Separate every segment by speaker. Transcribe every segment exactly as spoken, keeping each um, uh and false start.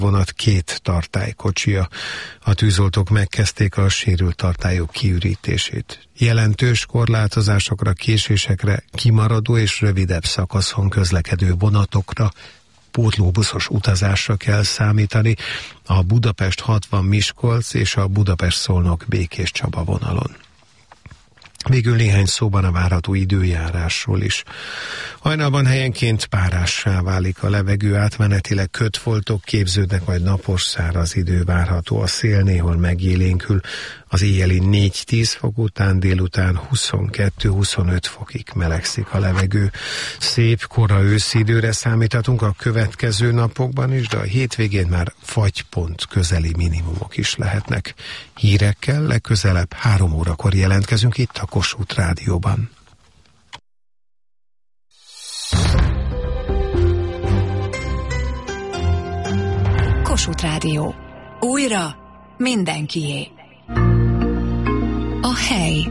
Speaker 1: vonat két tartálykocsia. A tűzoltók megkezdték a sérült tartályok kiürítését. Jelentős korlátozásokra, késésekre, kimaradó és rövidebb szakaszon közlekedő vonatokra, pótlóbuszos utazásra kell számítani a Budapest hatvan-Miskolc és a Budapest-Szolnok-Békés-Csaba vonalon. Végül néhány szóban a várható időjárásról is. Hajnalban helyenként párássá válik a levegő, átmenetileg kötfoltok képződnek, majd napos száraz idő várható, a szél néhol megélénkül, az éjjeli négy-tíz fok után délután huszonkettő-huszonöt fokig melegszik a levegő. Szép kora őszi időre számíthatunk a következő napokban is, de a hétvégén már fagypont közeli minimumok is lehetnek. Hírekkel legközelebb három órakor jelentkezünk itt a Kossuth Rádióban.
Speaker 2: Kossuth Rádió. Újra mindenkié. A hely.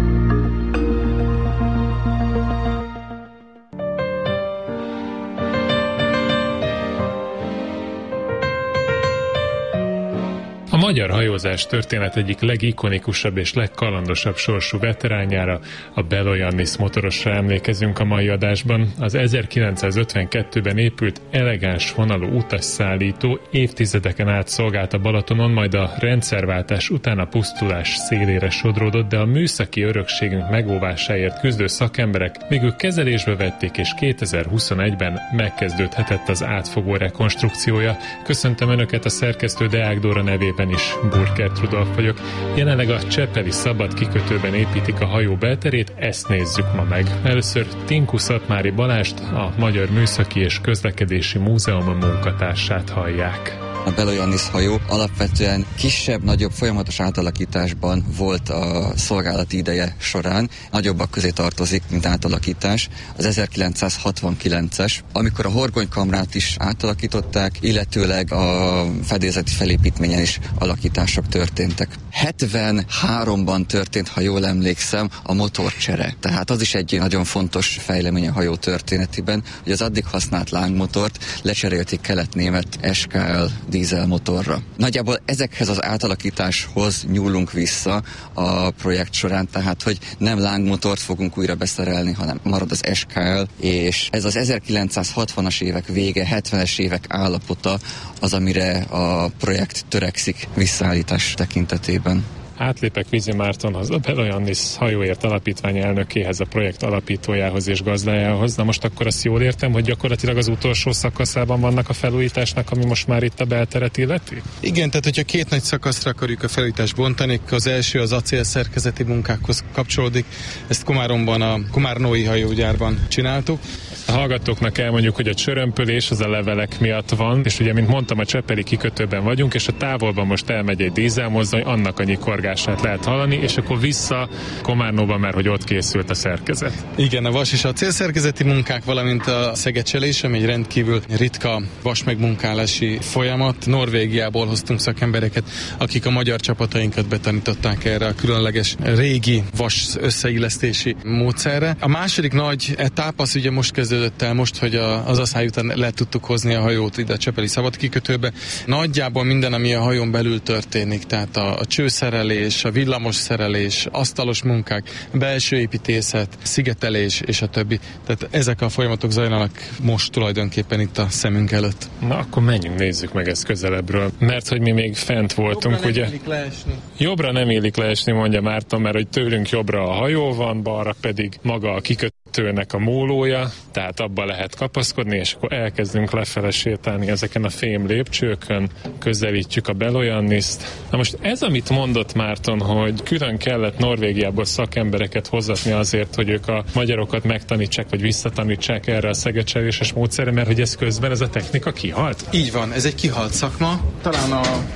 Speaker 3: A magyar hajózás történet egyik legikonikusabb és legkalandosabb sorsú veteránjára, a Belo Jannis motorosra emlékezünk a mai adásban. Az ezerkilencszázötvenkettőben épült elegáns vonalú utasszállító évtizedeken át szolgált a Balatonon, majd a rendszerváltás után a pusztulás szélére sodródott, de a műszaki örökségünk megóvásáért küzdő szakemberek végül kezelésbe vették, és kétezer-huszonegyben megkezdődhetett az átfogó rekonstrukciója. Köszöntöm Önöket, a szerkesztő Deák Dóra nevében is Burkert Rudolf vagyok. Jelenleg a Csepeli szabad kikötőben építik a hajó belterét, ezt nézzük ma meg. Először Tinku Szatmári Balást, a Magyar Műszaki és Közlekedési Múzeum munkatársát hallják.
Speaker 4: A Belo Jannis hajó alapvetően kisebb-nagyobb folyamatos átalakításban volt a szolgálati ideje során. Nagyobbak közé tartozik, mint átalakítás. Az ezerkilencszázhatvankilences, amikor a horgonykamrát is átalakították, illetőleg a fedélzeti felépítményen is alakítások történtek. hetvenháromban történt, ha jól emlékszem, a motorcsere. Tehát az is egy nagyon fontos fejlemény a hajó történetében, hogy az addig használt lángmotort lecserélték kelet-német es ká el dízelmotorra. Nagyjából ezekhez az átalakításhoz nyúlunk vissza a projekt során, tehát hogy nem lángmotort fogunk újra beszerelni, hanem marad az es ká el, és ez az ezerkilencszázhatvanas évek vége, hetvenes évek állapota az, amire a projekt törekszik visszaállítás tekintetében.
Speaker 3: Átlépek Vizi Mártonhoz, a Belo Jannis hajóért alapítvány elnökéhez, a projekt alapítójához és gazdájához. Na most akkor azt jól értem, hogy gyakorlatilag az utolsó szakaszában vannak a felújításnak, ami most már itt a belteret illeti?
Speaker 5: Igen, tehát hogyha két nagy szakaszra akarjuk a felújítást bontani, az első az acélszerkezeti munkákhoz kapcsolódik. Ezt Komáromban, a Komárnói hajógyárban csináltuk.
Speaker 3: A hallgatóknak elmondjuk, hogy a csörömpölés az a levelek miatt van, és ugye, mint mondtam, a Csepeli kikötőben vagyunk, és a távolban most elmegy egy dízelmozdony, annak a nyikorgását lehet hallani, és akkor vissza Komárnóba, mert hogy ott készült a szerkezet.
Speaker 5: Igen, a vas és a célszerkezeti munkák, valamint a szegecselés, ami egy rendkívül ritka vas megmunkálási folyamat. Norvégiából hoztunk szakembereket, akik a magyar csapatainkat betanították erre a különleges régi vas összeillesztési módszerre. A második nagy etap az ugye most kezdődött el, most, hogy a, az asszály után le tudtuk hozni a hajót ide a Csepeli szabad kikötőbe. Nagyjából minden, ami a hajón belül történik, tehát a, a csőszerelés, a villamos szerelés, asztalos munkák, belső építészet, szigetelés és a többi. Tehát ezek a folyamatok zajlanak most tulajdonképpen itt a szemünk előtt.
Speaker 3: Na akkor menjünk, nézzük meg ezt közelebbről. Mert hogy mi még fent voltunk,
Speaker 5: jobbra
Speaker 3: ugye?
Speaker 5: Nem illik leesni.
Speaker 3: Jobbra nem illik leesni, mondja Márton, mert hogy tőlünk jobbra a hajó van, balra pedig maga a kikötőnek a mólója, tehát abba lehet kapaszkodni, és akkor elkezdünk lefele sétálni ezeken a fém lépcsőkön, közelítjük a Belo Jannist. Na most ez, amit mondott Márton, hogy külön kellett Norvégiából szakembereket hozatni azért, hogy ők a magyarokat megtanítsák, vagy visszatanítsák erre a szegecseléses módszerre, mert hogy ez közben ez a technika kihalt?
Speaker 5: Így van, ez egy kihalt szakma. Talán a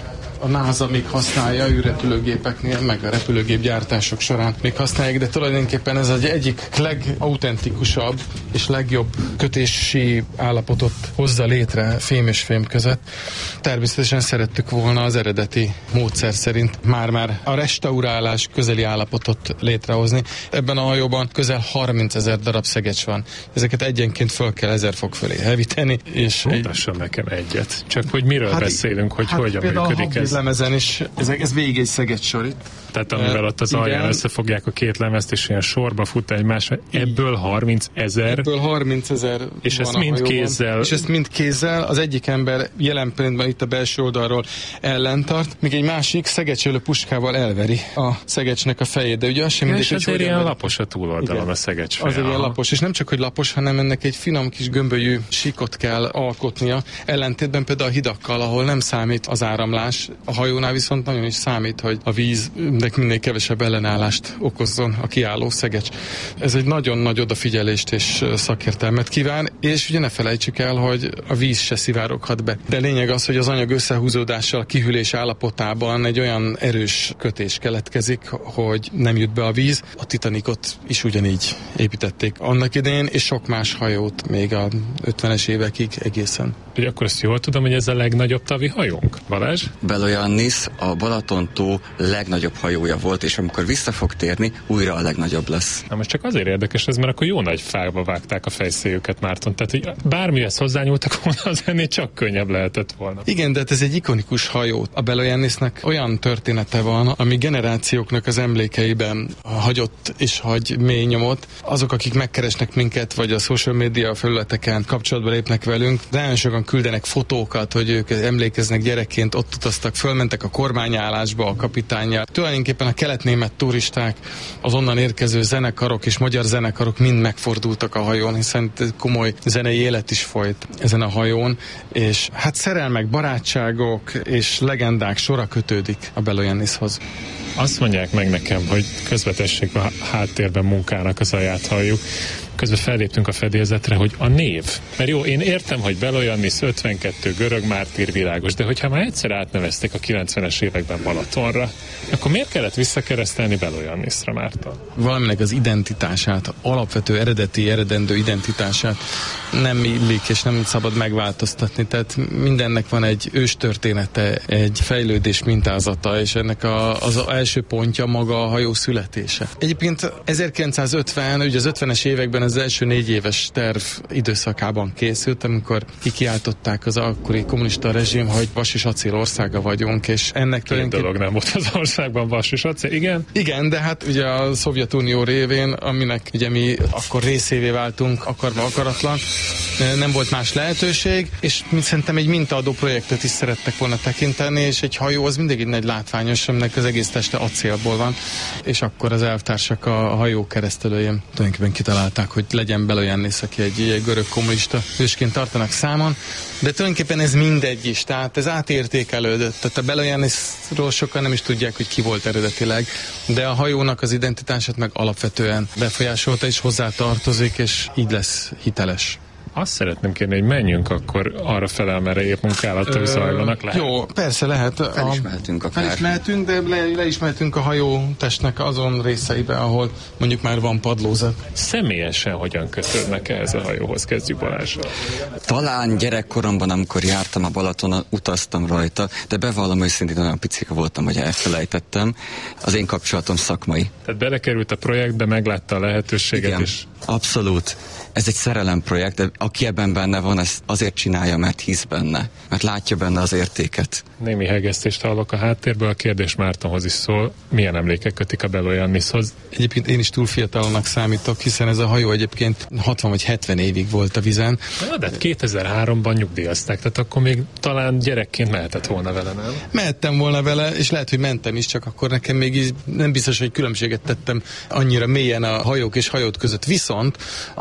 Speaker 5: a NASA még használja űrrepülőgépeknél, meg a repülőgépgyártások során még használják, de tulajdonképpen ez az egyik legautentikusabb és legjobb kötési állapotot hozza létre fém és fém között. Természetesen szerettük volna az eredeti módszer szerint már-már a restaurálás közeli állapotot létrehozni. Ebben a hajóban közel harmincezer darab szegecs van. Ezeket egyenként föl kell ezer fok fölé hevíteni. És
Speaker 3: Mutasson nekem egyet. Csak hogy miről hát, beszélünk, hogy
Speaker 5: hát
Speaker 3: hogyan működik ez.
Speaker 5: Lemezen is, ez, ez végig egy szegecs sor itt.
Speaker 3: Tehát amivel ott az alján összefogják a két lemezt, és ilyen sorba fut egymásra. Ebből harmincezer.
Speaker 5: Ebből harmincezer.
Speaker 3: És ezt mind kézzel.
Speaker 5: És ezt mind kézzel. Az egyik ember jelen pillanatban itt a belső oldalról ellentart, míg egy másik szegecselő puskával elveri a szegecsnek a fejét. De ugye az sem mindegy,
Speaker 3: hogy azért ilyen ember... lapos a túloldalon a szegecs feje.
Speaker 5: Azért ilyen lapos. És nem csak, hogy lapos, hanem ennek egy finom kis gömbölyű síkot kell alkotnia. Ellentétben például a hidakkal, ahol nem számít az áramlás. A hajónál viszont nagyon is számít, hogy a víznek minél kevesebb ellenállást okozzon a kiálló szegecs. Ez egy nagyon nagy odafigyelést és szakértelmet kíván, és ugye ne felejtsük el, hogy a víz se szivároghat be. De lényeg az, hogy az anyag összehúzódással a kihűlés állapotában egy olyan erős kötés keletkezik, hogy nem jut be a víz. A Titanicot is ugyanígy építették annak idején, és sok más hajót még a ötvenes évekig egészen.
Speaker 3: Ugye akkor azt jól tudom, hogy ez a legnagyobb tavi hajónk, Balázs?
Speaker 4: Belojannis a Balaton-tó legnagyobb hajója volt, és amikor vissza fog térni, újra a legnagyobb lesz.
Speaker 3: Na most csak azért érdekes ez, mert akkor jó nagy fákba vágták a fejszélyüket, Márton. Tehát, hogy bármihez hozzányúltak volna, az ennél csak könnyebb lehetett volna.
Speaker 5: Igen, de hát ez egy ikonikus hajó. A Belojannisnak olyan története van, ami generációknak az emlékeiben hagyott és hagy mély nyomot. Azok, akik megkeresnek minket, vagy a social media felületeken kapcsolatba lépnek velünk, de nagyon sokan küldenek fotókat, hogy ők emlékeznek gyerekként, ott utaztak, fölmentek a kormányállásba a kapitánnyal. Tulajdonképpen a kelet-német turisták, az onnan érkező zenekarok és magyar zenekarok mind megfordultak a hajón, hiszen komoly zenei élet is folyt ezen a hajón, és hát szerelmek, barátságok és legendák sora kötődik a Belojannishoz.
Speaker 3: Azt mondják meg nekem, hogy közvetessék a háttérben munkának az aját halljuk. Közben felléptünk a fedélzetre, hogy a név. Mert jó, én értem, hogy Belojannis ötvenkettő görög mártír, világos, de hogyha már egyszer átnevezték a kilencvenes években Balatonra, akkor miért kellett visszakeresztelni Belojannisra, Márton?
Speaker 5: Valaminek az identitását, alapvető eredeti, eredendő identitását nem illik és nem szabad megváltoztatni. Tehát mindennek van egy őstörténete, egy fejlődés mintázata, és ennek a, az első pontja maga a hajó születése. Egyébként ezerkilencszázötven, ugye az ötvenes években az első négy éves terv időszakában készült, amikor kikiáltották az akkori kommunista rezsim, hogy vas és acél országa vagyunk, és ennek
Speaker 3: Két dolog nem volt az országban, vas és acél, igen?
Speaker 5: Igen, de hát ugye a Szovjetunió révén, aminek ugye mi akkor részévé váltunk, akarva akaratlan, nem volt más lehetőség, és szerintem egy mintaadó projektet is szerettek volna tekinteni, és egy hajó az mindig egy nagy látványos, aminek az egész teste acélból van, és akkor az elvtársak a hajó keresztelőjén tulajdonképpen kitalálták, hogy legyen Belojannis, aki egy, egy görög kommunista hősként tartanak számon, de tulajdonképpen ez mindegy is, tehát ez átértékelődött, tehát a Belojannisról sokan nem is tudják, hogy ki volt eredetileg, de a hajónak az identitását meg alapvetően befolyásolta és hozzá tartozik, és így lesz hiteles.
Speaker 3: Azt szeretném kérni, hogy menjünk akkor arra fel, merre épp munkálatok zajlanak. Lehet?
Speaker 5: Jó, persze lehet.
Speaker 4: Felismerhetünk akár.
Speaker 5: Felismerhetünk, de le, leismerhetünk a hajó testnek azon részeibe, ahol mondjuk már van padlózat.
Speaker 3: Személyesen hogyan kötődnek ehhez a hajóhoz? Kezdjük Balázsral.
Speaker 4: Talán gyerekkoromban, amikor jártam a Balatonon, utaztam rajta, de bevallom őszintén, olyan picika voltam, hogy elfelejtettem. Az én kapcsolatom szakmai.
Speaker 3: Tehát belekerült a projektbe, meglátta a lehetőséget.
Speaker 4: Igen,
Speaker 3: és...
Speaker 4: abszolút. Ez egy szerelemprojekt, de aki ebben benne van, ezt azért csinálja, mert hisz benne, mert látja benne az értéket.
Speaker 3: Némi hegesztést hallok a háttérből, a kérdés Mártonhoz is szól. Milyen emlékek kötik a Belojannishoz?
Speaker 5: Egyébként én is túl fiatalnak számítok, hiszen ez a hajó egyébként hatvan vagy hetven évig volt a vizen.
Speaker 3: Na, de kétezer-háromban nyugdíjazták, tehát akkor még talán gyerekként mehetett volna vele, nem?
Speaker 5: Mehettem volna vele, és lehet, hogy mentem is, csak akkor nekem még így nem biztos, hogy különbséget tettem annyira mélyen a hajók és hajót között. Viszont, amint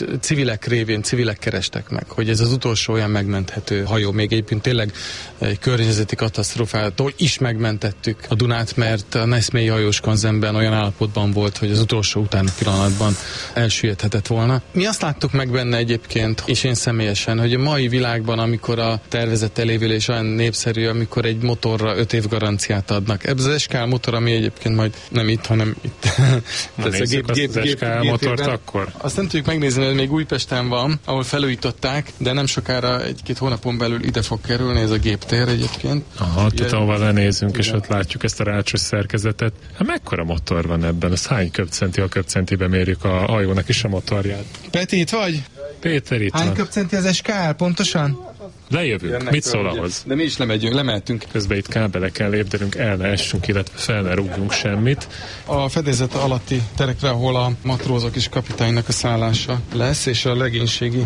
Speaker 5: itt civilek révén, civilek kerestek meg, hogy ez az utolsó olyan megmenthető hajó. Még egyébként tényleg egy környezeti katasztrófától is megmentettük a Dunát, mert a Neszmélyi hajós konzemben olyan állapotban volt, hogy az utolsó utáni pillanatban elsüllyedhetett volna. Mi azt láttuk meg benne egyébként, és én személyesen, hogy a mai világban, amikor a tervezett elévülés olyan népszerű, amikor egy motorra öt év garanciát adnak. Ebből az es ká motor, ami egyébként majd nem itt, hanem itt.
Speaker 3: Na nézzük azt az es ká motort akkor.
Speaker 5: Azt nem tudjuk megnézni, hogy még Újpesten van, ahol felújították, de nem sokára egy-két hónapon belül ide fog kerülni ez a géptér egyébként.
Speaker 3: Aha, tehát ahova lenézünk, és ott látjuk ezt a rácsos szerkezetet. Hát mekkora motor van ebben? Az hány köbcenti, a köbcentibe mérjük a hajónak is a motorját?
Speaker 5: Peti, itt vagy?
Speaker 3: Péter, itt
Speaker 5: Hány
Speaker 3: van.
Speaker 5: köbcenti az es ká pontosan?
Speaker 3: Lejövünk.
Speaker 5: Jönnek
Speaker 3: Mit
Speaker 5: föl,
Speaker 3: szól
Speaker 5: ugye?
Speaker 3: ahhoz?
Speaker 5: De mi is lemegyünk, lemeltünk.
Speaker 3: Közben itt kábeleken lépdelünk, el ne essünk, illetve fel ne rúgjunk semmit.
Speaker 5: A fedélzet alatti terekre, ahol a matrózok és kapitánynak a szállása lesz, és a legénységi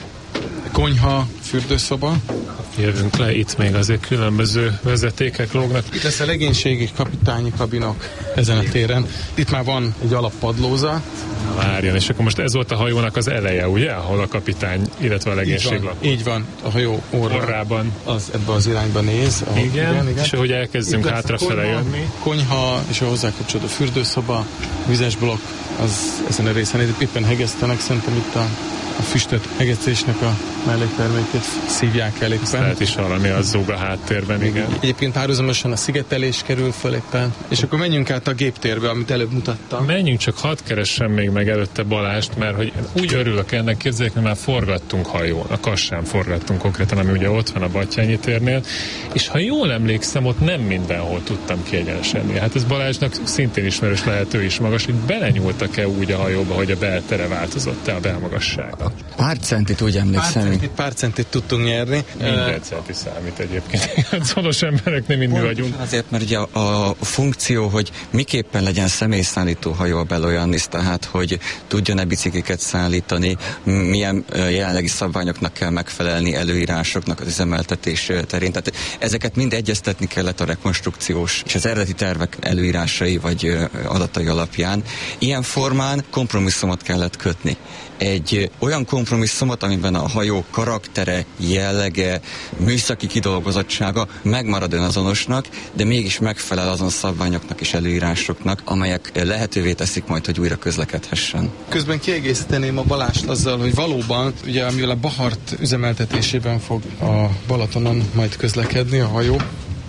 Speaker 5: konyha, fürdőszoba.
Speaker 3: Jövünk le, itt még azért különböző vezetékek lógnak.
Speaker 5: Itt lesz a legénységi kapitányi kabinok ezen a téren. Itt már van egy alappadlóza.
Speaker 3: Na, várjon, és akkor most ez volt a hajónak az eleje, ugye? Ahol a kapitány, illetve a legénység
Speaker 5: Így van,
Speaker 3: lakott.
Speaker 5: így van, a hajó orra,
Speaker 3: Orrában.
Speaker 5: az ebbe az irányba néz. Ahol,
Speaker 3: Igen, igen, igen, és ahogy elkezdünk hátrafele jönni.
Speaker 5: Konyha és a hozzá kapcsolódó fürdőszoba, vizes blokk, az ezen a részen éppen hegesztenek, szerintem itt a a füstöt hegesztésnek a melléktermékét szívják el éppen.
Speaker 3: Ezt lehet is hallani, az zúg a háttérben, igen.
Speaker 5: Egyébként párhuzamosan a szigetelés kerül föl éppen. És akkor menjünk át a géptérbe, amit előbb mutattam.
Speaker 3: Menjünk, csak hadd keressem még meg előtte Balást, mert hogy úgy örülök ennek, képzeljük, hogy már forgattunk hajón, a Kassán forgattunk konkrétan, ami ugye ott van a Batthyányi térnél, és ha jól emlékszem, ott nem mindenhol tudtam kiegyenesedni. Hát ez Balázsnak szintén ismerős lehet, ő is magas, hogy belenyúltak-e úgy a hajóba, hogy a beltere változott-e, a belmagassága?
Speaker 4: Pár centit úgy emlékszem.
Speaker 5: Pár centit, pár centit tudtunk nyerni.
Speaker 3: Minden centi számít egyébként. Szonos emberek nem inni vagyunk.
Speaker 4: Azért, mert ugye a, a funkció, hogy miképpen legyen személyszállító hajó a Belojannis, tehát hogy tudjon-e bicikliket szállítani, milyen jelenlegi szabványoknak kell megfelelni, előírásoknak az üzemeltetés terén. Tehát ezeket mind egyeztetni kellett a rekonstrukciós és az eredeti tervek előírásai vagy adatai alapján. Ilyen formán kompromisszumot kellett kötni. Egy olyan kompromisszumot, amiben a hajó karaktere, jellege, műszaki kidolgozottsága megmarad önazonosnak, de mégis megfelel azon szabványoknak és előírásoknak, amelyek lehetővé teszik majd, hogy újra közlekedhessen.
Speaker 5: Közben kiegészíteném a Balást azzal, hogy valóban, ugye mivel a Bahart üzemeltetésében fog a Balatonon majd közlekedni a hajó,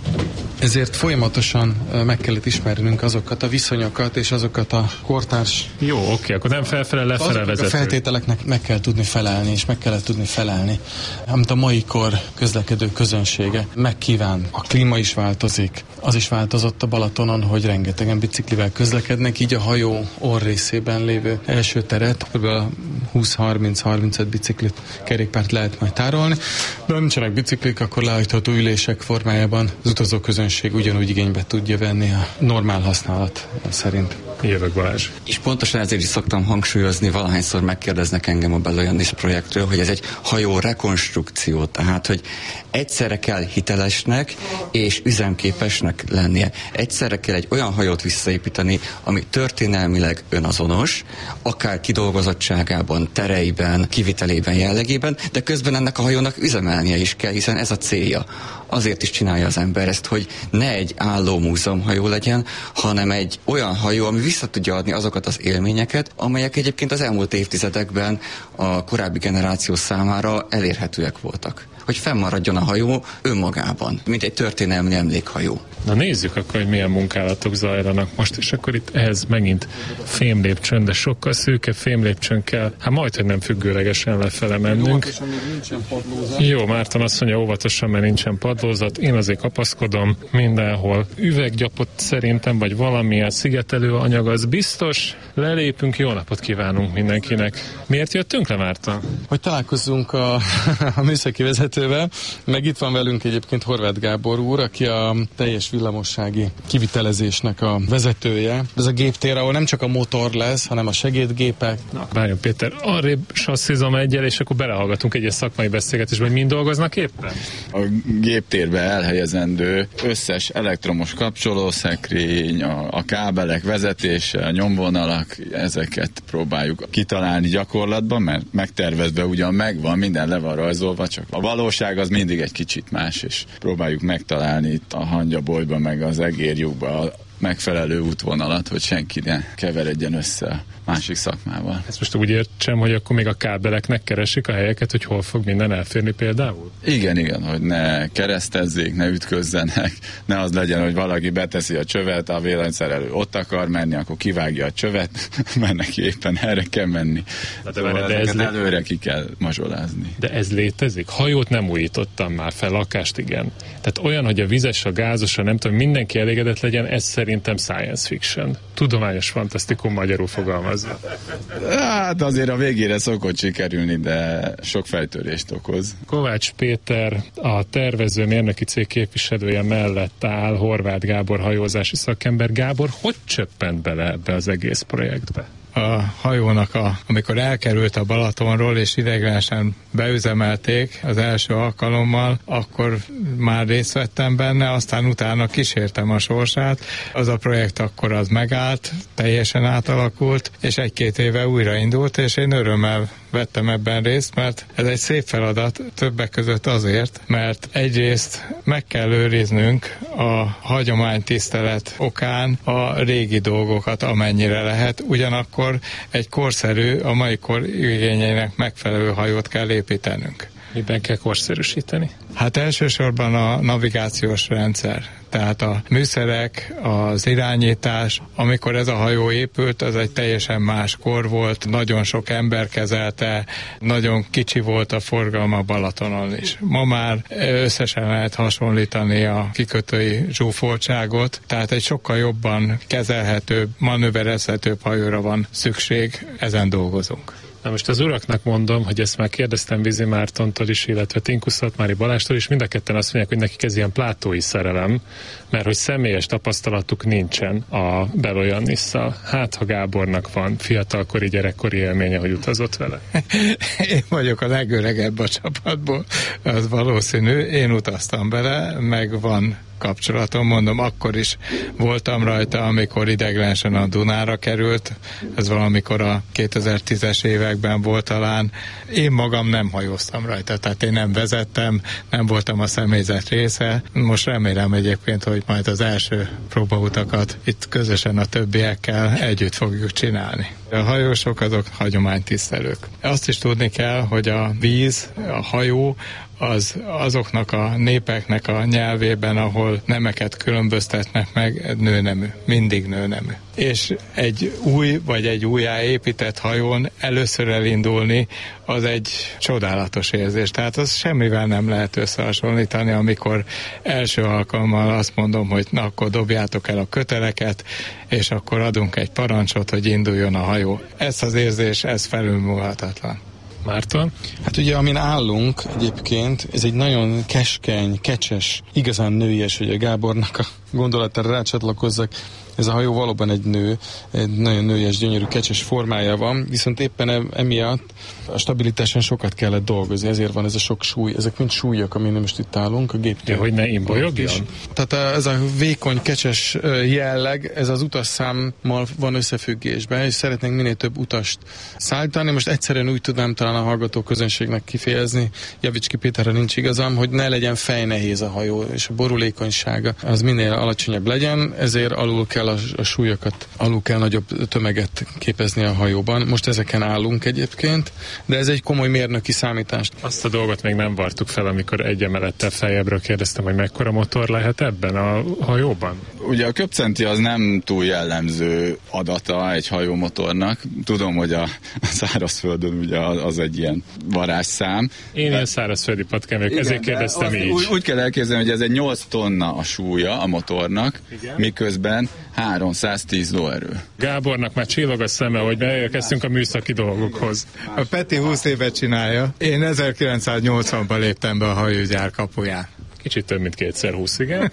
Speaker 5: ezért folyamatosan meg kellett ismernünk azokat a viszonyokat és azokat a kortárs...
Speaker 3: Jó, oké, akkor nem felfele, lefele vezető.
Speaker 5: A feltételeknek meg kell tudni felelni, és meg kellett tudni felelni, amit a mai kor közlekedő közönsége megkíván. A klíma is változik, az is változott a Balatonon, hogy rengetegen biciklivel közlekednek, így a hajó orrészében lévő első teret, kb. húsz-harminc-harmincöt biciklit, kerékpárt lehet majd tárolni, de ha nincsenek biciklik, akkor leállítható ülések formájában az utazó közönség ugyanúgy igénybe tudja venni a normál használat szerint.
Speaker 3: Jövök, Balázs.
Speaker 4: És pontosan ezért is szoktam hangsúlyozni, valahányszor megkérdeznek engem a Belojannis projektről, hogy ez egy hajó rekonstrukció, tehát hogy egyszerre kell hitelesnek és üzemképesnek lennie. Egyszerre kell egy olyan hajót visszaépíteni, ami történelmileg önazonos, akár kidolgozottságában, tereiben, kivitelében, jellegében, de közben ennek a hajónak üzemelnie is kell, hiszen ez a célja. Azért is csinálja az ember ezt, hogy ne egy álló múzeumhajó legyen, hanem egy olyan hajó, ami vissza tudja adni azokat az élményeket, amelyek egyébként az elmúlt évtizedekben a korábbi generáció számára elérhetőek voltak. Hogy fennmaradjon a hajó önmagában, mint egy történelmi emlékhajó.
Speaker 3: Na nézzük akkor, hogy milyen munkálatok zajlanak most, és akkor itt ehhez megint fémlépcsőn, de sokkal szűkebb fémlépcsőn kell, hát majd, hogy nem függőlegesen lefele mennünk.
Speaker 5: Óvatosan, még nincsen padlózat.
Speaker 3: Jó, Márton azt mondja, óvatosan, mert nincsen padlózat, én azért kapaszkodom mindenhol. Üveggyapot szerintem, vagy valamilyen szigetelő anyag, az biztos. Lelépünk, jó napot kívánunk mindenkinek. Miért jöttünk le, Márton?
Speaker 5: Hogy találkozzunk a, a műszaki vezető vezetővel. Meg itt van velünk egyébként Horváth Gábor úr, aki a teljes villamossági kivitelezésnek a vezetője. Ez a géptér, ahol nem csak a motor lesz, hanem a segédgépek.
Speaker 3: Na, várjon Péter, arrébb sasszizom egyel, és akkor belehallgatunk egy szakmai beszélgetésbe, hogy mind dolgoznak éppen?
Speaker 6: A géptérbe elhelyezendő összes elektromos kapcsolószekrény, a, a kábelek vezetése, a nyomvonalak, ezeket próbáljuk kitalálni gyakorlatban, mert megtervezve ugyan megvan, minden le van rajzolva, csak a valóság az mindig egy kicsit más, és próbáljuk megtalálni itt a hangyabolyba, meg az egérjukba a megfelelő útvonalat, hogy senki ne keveredjen össze a másik szakmával.
Speaker 3: Ezt most úgy értsem, hogy akkor még a kábeleknek keresik a helyeket, hogy hol fog minden elférni például?
Speaker 6: Igen, igen, hogy ne keresztezzék, ne ütközzenek, ne az legyen, hogy valaki beteszi a csövet, a villanyszerelő ott akar menni, akkor kivágja a csövet, mert neki éppen erre kell menni. De, szóval de, de ez lé... előre ki kell mazsolázni.
Speaker 3: De ez létezik? Hajót nem újítottam már fel, lakást igen. Tehát olyan, hogy a vizes, a gázos, a nem tudom, mindenki elégedett legyen, ez szerintem science fiction. Tudományos fantasztikum magyarul fogalmaz.
Speaker 6: Hát azért a végére szokott sikerülni, de sok fejtörést okoz.
Speaker 3: Kovács Péter, a tervező mérnöki cég képviselője mellett áll Horváth Gábor hajózási szakember. Gábor, hogy csöppent bele ebbe az egész projektbe?
Speaker 7: A hajónak, a, amikor elkerült a Balatonról és ideiglenesen beüzemelték az első alkalommal, akkor már részt vettem benne, aztán utána kísértem a sorsát. Az a projekt akkor az megállt, teljesen átalakult, és egy-két éve újraindult, és én örömmel vettem ebben részt, mert ez egy szép feladat, többek között azért, mert egyrészt meg kell őriznünk a hagyománytisztelet okán a régi dolgokat, amennyire lehet, ugyanakkor egy korszerű, a mai kor igényeinek megfelelő hajót kell építenünk.
Speaker 3: Miben kell korszerűsíteni?
Speaker 7: Hát elsősorban a navigációs rendszer, tehát a műszerek, az irányítás. Amikor ez a hajó épült, az egy teljesen más kor volt, nagyon sok ember kezelte, nagyon kicsi volt a forgalma Balatonon is. Ma már összesen lehet hasonlítani a kikötői zsúfoltságot, tehát egy sokkal jobban kezelhetőbb, manőverezhetőbb hajóra van szükség, ezen dolgozunk.
Speaker 3: Na most az uraknak mondom, hogy ezt már kérdeztem Vizi Mártontól is, illetve Tinkus Szatmári Balástól is, mind a ketten azt mondják, hogy nekik ez ilyen plátói szerelem, mert hogy személyes tapasztalatuk nincsen a Belojannisszal. Hát, ha Gábornak van fiatalkori, gyerekkori élménye, hogy utazott vele.
Speaker 7: Én vagyok a legöregebb a csapatból, az valószínű. Én utaztam vele, meg van kapcsolatom, mondom, akkor is voltam rajta, amikor ideiglenesen a Dunára került, ez valamikor a kétezer-tízes években volt talán. Én magam nem hajóztam rajta, tehát én nem vezettem, nem voltam a személyzet része. Most remélem egyébként, hogy majd az első próbautakat itt közösen a többiekkel együtt fogjuk csinálni. A hajósok azok hagyománytisztelők. Azt is tudni kell, hogy a víz, a hajó, az azoknak a népeknek a nyelvében, ahol nemeket különböztetnek meg, nőnemű, mindig nőnemű. És egy új vagy egy újjáépített hajón először elindulni, az egy csodálatos érzés. Tehát az semmivel nem lehet összehasonlítani, amikor első alkalommal azt mondom, hogy na, akkor dobjátok el a köteleket, és akkor adunk egy parancsot, hogy induljon a hajó. Ez az érzés, ez felülmúlhatatlan.
Speaker 3: Márton?
Speaker 5: Hát ugye, amin állunk egyébként, ez egy nagyon keskeny, kecses, igazán nőies, hogy a Gábornak a gondolatára rácsatlakozzak. Ez a hajó valóban egy nő, egy nagyon nőies, gyönyörű, kecses formája van, viszont éppen emiatt a stabilitáson sokat kellett dolgozni, ezért van ez a sok súly, ezek mind súlyok, amin most itt állunk, a géptől.
Speaker 3: Ja, hogy ne imbolyogjon?
Speaker 5: Tehát ez a vékony, kecses jelleg, ez az utasszámmal van összefüggésben, és szeretnénk minél több utast szállítani. Most egyszerűen úgy tudnám talán a hallgató közönségnek kifejezni, Javicski Péterre nincs igazam, hogy ne legyen fejnehéz a hajó, és a borulékonysága az minél alacsonyabb legyen, ezért alul kell a, a súlyokat, alul kell nagyobb tömeget képezni a hajóban. Most ezeken állunk egyébként, de ez egy komoly mérnöki számítás.
Speaker 3: Azt a dolgot még nem vartuk fel, amikor egy emelettel feljebről kérdeztem, hogy mekkora motor lehet ebben a hajóban?
Speaker 6: Ugye a köbcenti az nem túl jellemző adata egy hajómotornak. Tudom, hogy a, a szárazföldön ugye az egy ilyen varázsszám.
Speaker 3: Én ilyen szárazföldi patkány vagyok, ezért kérdeztem így.
Speaker 6: Úgy, úgy kell elképzelni, hogy ez egy nyolc tonna a súlya a motornak, igen, miközben háromszáztíz lóerő.
Speaker 3: Gábornak már csillog a szeme, hogy beérkeztünk a műszaki dolgokhoz.
Speaker 7: A Peti húsz évet csinálja. Én ezerkilencszáznyolcvanban léptem be a hajógyár kapuján.
Speaker 3: Kicsit több, mint kétszer húsz, igen.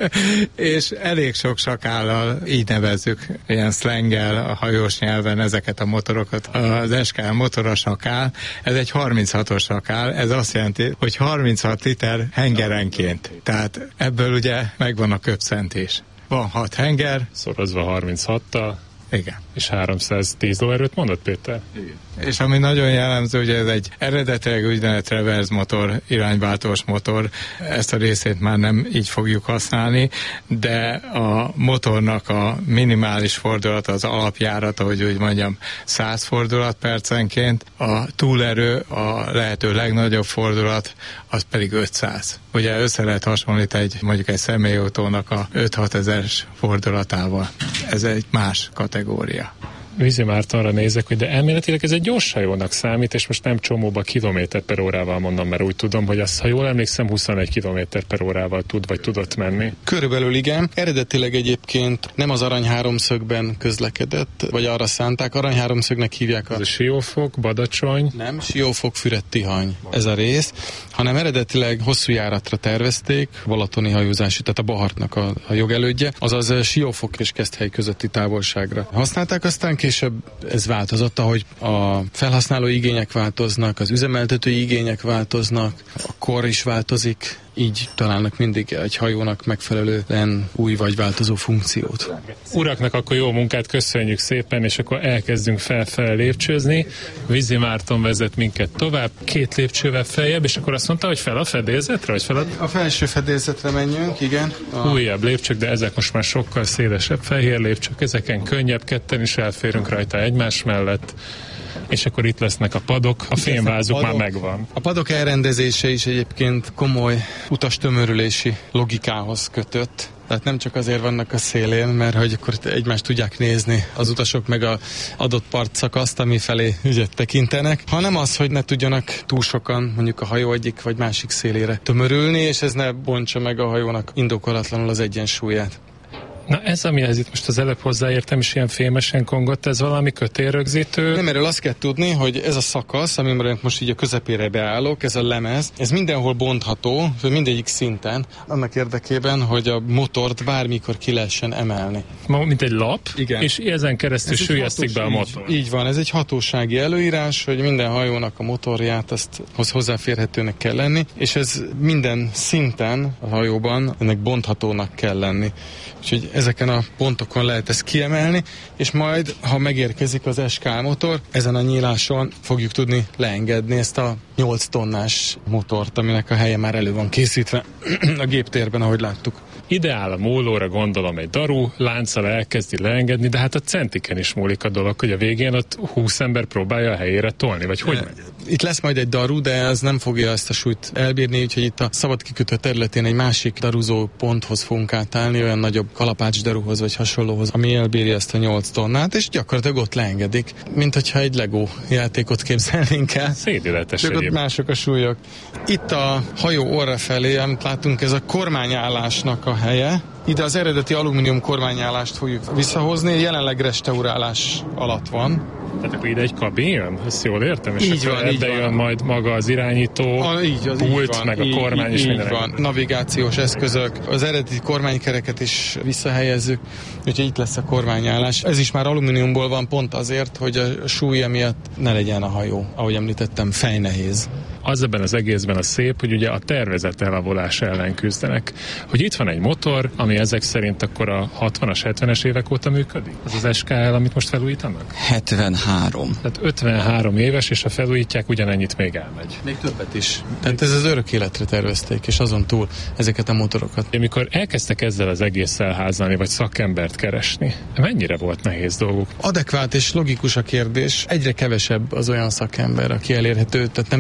Speaker 7: És elég sok sakállal, így nevezzük, ilyen szlenggel a hajós nyelven ezeket a motorokat. Az es ká motoros sakál, ez egy harminchatos sakál, ez azt jelenti, hogy harminchat liter hengerenként. Tehát ebből ugye megvan a köbcent is. Van hat henger.
Speaker 3: Szorozva harminchattal.
Speaker 7: Igen.
Speaker 3: És háromszáztíz lóerőt mondott, Péter?
Speaker 7: Igen. És ami nagyon jellemző, hogy ez egy eredetileg úgynevezett reverse motor, irányváltós motor, ezt a részét már nem így fogjuk használni, de a motornak a minimális fordulat, az alapjárat, ahogy úgy mondjam, száz fordulat percenként, a túlerő, a lehető legnagyobb fordulat, az pedig ötszáz. Ugye össze lehet hasonlítani egy, mondjuk egy személyautónak a öt-hat ezeres fordulatával. Ez egy más kategória.
Speaker 3: Vízi Mártonra nézek, hogy de elméletileg ez egy gyors hajónak számít, és most nem csomóba kilométer per órával mondom, mert úgy tudom, hogy azt, ha jól emlékszem, huszonegy kilométer per órával tud, vagy tudott menni.
Speaker 5: Körülbelül igen. Eredetileg egyébként nem az aranyháromszögben közlekedett, vagy arra szánták, aranyháromszögnek hívják a...
Speaker 3: Ez a Siófok, Badacsony.
Speaker 5: Nem, Siófok, Füred, Tihany ez a rész, hanem eredetileg hosszú járatra tervezték, balatoni hajózási, tehát a Bahartnak a, a jogelődje, azaz Siófok és Keszthely közötti távolságra használták, aztán később ez változott, ahogy a felhasználó igények változnak, az üzemeltetői igények változnak, a kor is változik, így találnak mindig egy hajónak megfelelően új vagy változó funkciót.
Speaker 3: Uraknak akkor jó munkát, köszönjük szépen, és akkor elkezdünk felfele lépcsőzni. Vízi Márton vezet minket tovább, két lépcsővel feljebb, és akkor azt mondta, hogy fel a fedélzetre? Vagy fel a...
Speaker 5: a felső fedélzetre menjünk, igen.
Speaker 3: A... Újabb lépcsők, de ezek most már sokkal szélesebb, fehér lépcsők, ezeken könnyebb, ketten is elférünk rajta egymás mellett. És akkor itt lesznek a padok, a fémvázuk már megvan.
Speaker 5: A padok elrendezése is egyébként komoly utastömörülési logikához kötött. Tehát nem csak azért vannak a szélén, mert hogy akkor egymást tudják nézni az utasok meg az adott partszakaszt, ami felé ügyet tekintenek, hanem az, hogy ne tudjanak túl sokan mondjuk a hajó egyik vagy másik szélére tömörülni, és ez ne bontsa meg a hajónak indokolatlanul az egyensúlyát.
Speaker 3: Na ez, amihez itt most az előbb hozzáértem, is ilyen fémesen kongott, ez valami kötélrögzítő?
Speaker 5: Nem, erről azt kell tudni, hogy ez a szakasz, amiben most így a közepére beállok, ez a lemez, ez mindenhol bontható, mindegyik szinten, annak érdekében, hogy a motort bármikor ki lehessen emelni.
Speaker 3: Mint egy lap,
Speaker 5: igen.
Speaker 3: És ezen keresztül süllyesztik be a motor.
Speaker 5: Így, így van, ez egy hatósági előírás, hogy minden hajónak a motorját azt hozzáférhetőnek kell lenni, és ez minden szinten a hajóban ennek bonthatónak kell lenni. Úgyhogy ezeken a pontokon lehet ezt kiemelni, és majd, ha megérkezik az es ká motor, ezen a nyíláson fogjuk tudni leengedni ezt a nyolc tonnás motort, aminek a helye már elő van készítve a géptérben, ahogy láttuk.
Speaker 3: Ideál a mólóra, gondolom, egy daru, lánccal elkezdi leengedni, de hát a centiken is múlik a dolog, hogy a végén ott húsz ember próbálja a helyére tolni, vagy hogy megy?
Speaker 5: Itt lesz majd egy daru, de az nem fogja ezt a súlyt elbírni, úgyhogy itt a szabad kikötő területén egy másik daruzó ponthoz fogunk átállni, olyan nagyobb kalapács daruhoz vagy hasonlóhoz, ami elbírja ezt a nyolc tonnát, és gyakorlatilag ott leengedik, mint hogyha egy Lego játékot képzelnénk el.
Speaker 3: Szédületes
Speaker 5: csak ott mások a súlyok. Itt a hajó orra felé, amit látunk, ez a kormányállásnak a helye. Ide az eredeti alumínium kormányállást fogjuk visszahozni, jelenleg restaurálás alatt van.
Speaker 3: Tehát akkor ide egy kabin jön? Ezt jól értem? És
Speaker 5: így van, így
Speaker 3: jön
Speaker 5: van.
Speaker 3: Majd maga az irányító,
Speaker 5: a, így, az
Speaker 3: pult,
Speaker 5: így van,
Speaker 3: meg
Speaker 5: így,
Speaker 3: a kormány is minden.
Speaker 5: van. Navigációs eszközök, az eredeti kormánykereket is visszahelyezzük, úgyhogy itt lesz a kormányállás. Ez is már alumíniumból van pont azért, hogy a súlya miatt ne legyen a hajó, ahogy említettem, fejnehéz.
Speaker 3: Az ebben az egészben a szép, hogy ugye a tervezett elavulás ellen küzdenek. Hogy itt van egy motor, ami ezek szerint akkor a hatvanas, hetvenes évek óta működik? Az az es ká el, amit most felújítanak?
Speaker 4: hetvenhárom.
Speaker 3: Tehát ötvenhárom éves, és ha felújítják, ugyanennyit még elmegy.
Speaker 5: Még többet is. Tehát ez az örök életre tervezték, és azon túl ezeket a motorokat.
Speaker 3: Amikor elkezdtek ezzel az egésszel házalni, vagy szakembert keresni, mennyire volt nehéz dolguk?
Speaker 5: Adekvát és logikus a kérdés. Egyre kevesebb az olyan szakember, aki elérhető, tehát nem véletlenül, hogy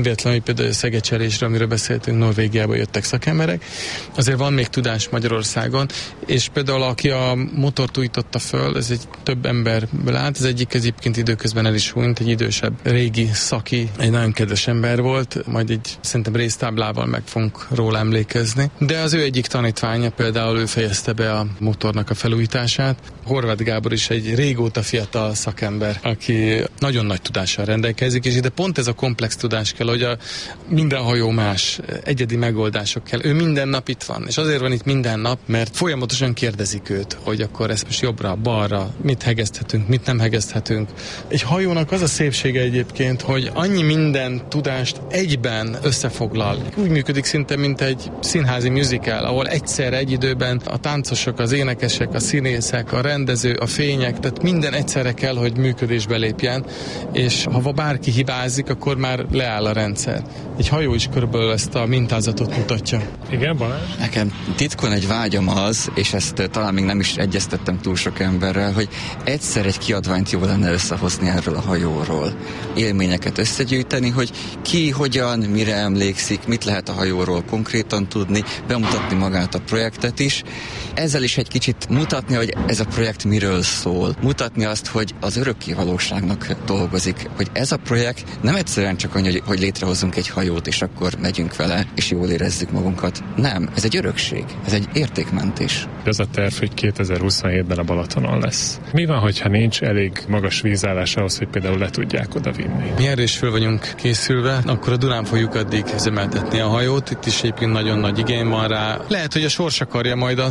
Speaker 5: például a szegecselésre, amiről beszéltünk, Norvégiába jöttek szakemberek. Azért van még tudás Magyarországon, és például aki a motort újította föl, ez egy több emberből állt, az egyik egyébként időközben el is hunyt, egy idősebb régi szaki, egy nagyon kedves ember volt, majd egy szerintem résztáblával meg fogunk róla emlékezni. De az ő egyik tanítványa például ő fejezte be a motornak a felújítását. Horváth Gábor is egy régóta fiatal szakember, aki nagyon nagy tudással rendelkezik, és ide pont ez a komplex tudás kell, hogy a minden hajó más, egyedi megoldások kell. Ő minden nap itt van, és azért van itt minden nap, mert folyamatosan kérdezik őt, hogy akkor ezt most jobbra, balra, mit hegeszthetünk, mit nem hegeszthetünk. Egy hajónak az a szépsége egyébként, hogy annyi minden tudást egyben összefoglal. Úgy működik szinte, mint egy színházi musical, ahol egyszerre egy időben a táncosok, az énekesek, a színészek, a rendező, a fények, tehát minden egyszerre kell, hogy működésbe lépjen, és ha bárki hibázik, akkor már leáll a rendszer. Egy hajó is körülbelül ezt a mintázatot mutatja.
Speaker 3: Igen, Balázs?
Speaker 4: Nekem titkon egy vágyam az, és ezt talán még nem is egyeztettem túl sok emberrel, hogy egyszer egy kiadványt jó lenne összehozni erről a hajóról. Élményeket összegyűjteni, hogy ki, hogyan, mire emlékszik, mit lehet a hajóról konkrétan tudni, bemutatni magát a projektet is. Ezzel is egy kicsit mutatni, hogy ez a projekt miről szól. Mutatni azt, hogy az örökkévalóságnak dolgozik, hogy ez a projekt nem egyszerűen csak annyi, hogy létrehozunk egy hajót, és akkor megyünk vele, és jól érezzük magunkat. Nem, ez egy örökség, ez egy értékmentés.
Speaker 3: Az a terv, hogy kétezer-huszonhétben a Balatonon lesz. Mi van, hogyha nincs elég magas vízállás ahhoz, hogy például le tudják oda vinni?
Speaker 5: Mi erre is föl vagyunk készülve, akkor a Dunán fogjuk addig üzemeltetni a hajót. Itt is egyébként nagyon nagy igény van rá. Lehet, hogy a sors akarja majd azt,